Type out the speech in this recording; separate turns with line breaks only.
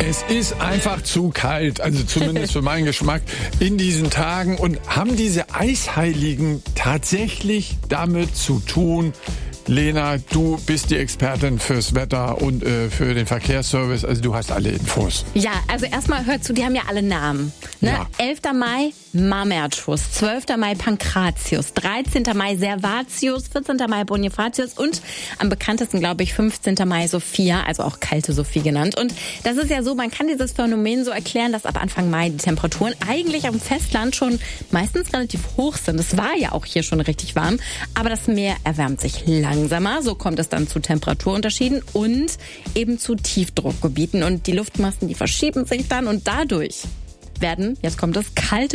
Es ist einfach zu kalt, also zumindest für meinen Geschmack, in diesen Tagen. Und haben diese Eisheiligen tatsächlich damit zu tun? Lena, du bist die Expertin fürs Wetter und für den Verkehrsservice, also du hast alle Infos.
Ja, also erstmal hört zu, die haben ja alle Namen. Ne?
Ja.
11. Mai Mamertus, 12. Mai Pankratius, 13. Mai Servatius, 14. Mai Bonifatius und am bekanntesten, glaube ich, 15. Mai Sophia, also auch kalte Sophie genannt. Und das ist ja so, man kann dieses Phänomen so erklären, dass ab Anfang Mai die Temperaturen eigentlich am Festland schon meistens relativ hoch sind. Es war ja auch hier schon richtig warm, aber das Meer erwärmt sich langsamer. So kommt es dann zu Temperaturunterschieden und eben zu Tiefdruckgebieten. Und die Luftmassen, die verschieben sich dann und dadurch werden, jetzt kommt das, kalte